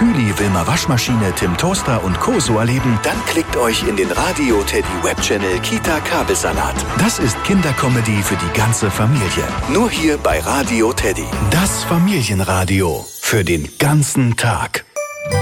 Kühli, Wilma Waschmaschine, Tim Toaster und Co. so erleben, dann klickt euch in den Radio Teddy Webchannel Kita Kabelsalat. Das ist Kindercomedy für die ganze Familie. Nur hier bei Radio Teddy. Das Familienradio für den ganzen Tag.